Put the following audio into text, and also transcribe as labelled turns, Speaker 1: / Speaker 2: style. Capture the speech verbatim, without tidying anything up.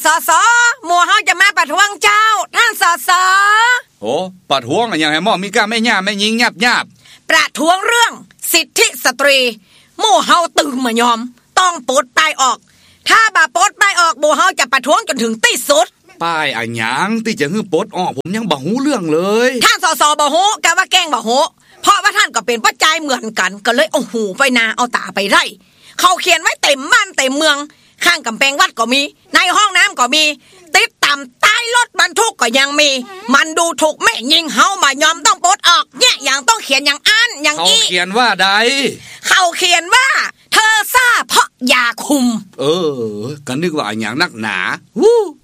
Speaker 1: สสหมู่เฮาจะมาประท้วงเจ้าท่านสส
Speaker 2: โอ้ประท้วงอะอย่างไห้หม้อมีกล้าแม่ย่าแม่ยิงยับยับ
Speaker 1: ประท้วงเรื่องสิทธิสตรีหมู่เฮาตึงมายอมต้องปลดป้ายออกถ้าบ่ปลดป้ายออกหมู่เฮาจะประท้วงจนถึงที่สุด
Speaker 2: ป้ายอะหยังที่จะฮื้อปลดออกผมยังบ่ฮู้เรื่องเลย
Speaker 1: ท่านสสบ่ฮู้กะว่าแกล้งบ่ฮู้เพราะว่าท่านก็เป็นปัจจัยเหมือนกันก็เลยเอาหูไปนาเอาตาไปไร่เขาเขียนไว้เต็มบ้านเต็มเมืองข้างกำแพงวัดก็มีในห้องน้ำก็มีติดตามใต้รถบรรทุกก็ยังมีมันดูถูกแม่ยิงเฮามายอมต้องปลดออกเนี่ยอย่างต้องเขียนอย่างอันอย่าง
Speaker 2: อีเขาเขียนว่าใด
Speaker 1: เขาเขียนว่าเธอซ่าเพราะยาคุม
Speaker 2: เออก็นึกว่าอย่างนักหนาวู้